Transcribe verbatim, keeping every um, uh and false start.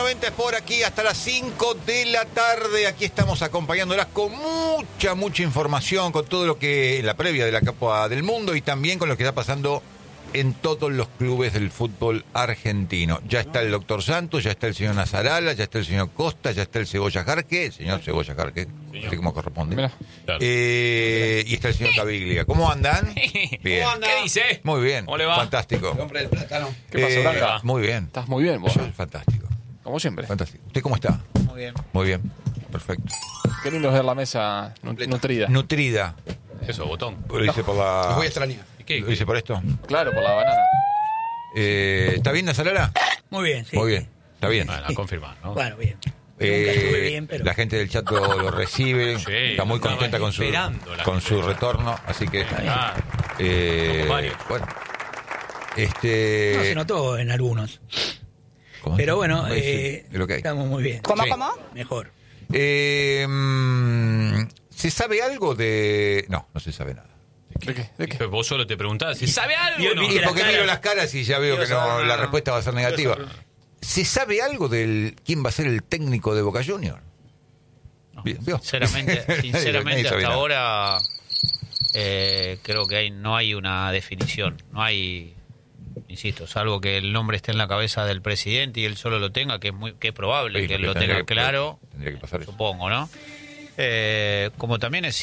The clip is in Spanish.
noventa es por aquí hasta las cinco de la tarde. Aquí estamos acompañándolas con mucha, mucha información, con todo lo que la previa de la Copa del Mundo y también con lo que está pasando en todos los clubes del fútbol argentino. Ya está el doctor Santos, ya está el señor Nazarala, ya está el señor Costa, ya está el Cebolla Jarque, señor Cebolla Jarque, así como corresponde. Mirá. Eh, y está el señor Caviglia. ¿Cómo andan? Bien. ¿Cómo anda? ¿Qué dice? Muy bien. ¿Cómo le va? Fantástico. El hombre del plátano. ¿Qué pasó, Eh, Blanca? Muy bien. Estás muy bien, vos. Eso es fantástico. Como siempre. Fantástico. ¿Usted cómo está? Muy bien. Muy bien. Perfecto. Qué lindo es ver la mesa nu- nutrida. Nutrida. Eso, botón. Lo hice por la... Los voy a extrañar. ¿Y qué? ¿Lo hice por esto? Claro, por la banana. Eh, ¿Está bien, Nazarala? Muy bien, sí. Muy bien. Está bien. Bueno, a confirmar, ¿no? Bueno, bien. Eh, Nunca estuve bien, pero... La gente del chat lo, lo recibe, Sí, está muy estaba contenta con su, esperando la con gente su del chat. retorno, así que Ah, eh, Como Mario. bueno, este, No se notó en algunos. ¿cómo Pero se- bueno, cómo dice? eh, Es lo que hay. estamos muy bien. ¿Cómo, Sí. cómo? Mejor. Eh, mm, ¿Se sabe algo de...? No, no se sabe nada. ¿De qué? ¿De qué? Pero vos solo te preguntás si sabe algo Yo o no. vi Y las porque caras. miro las caras y ya veo que no, la respuesta va a ser negativa. ¿Se sabe algo del quién va a ser el técnico de Boca Juniors? Bien, ¿vio? Sinceramente, Nadie sinceramente sabe hasta nada. ahora eh, creo que hay, no hay una definición, no hay, insisto, salvo que el nombre esté en la cabeza del presidente y él solo lo tenga, que es muy que es probable Sí, que él porque lo tendría tenga que- claro, Tendría que pasar eso. supongo, ¿no? Eh, como también es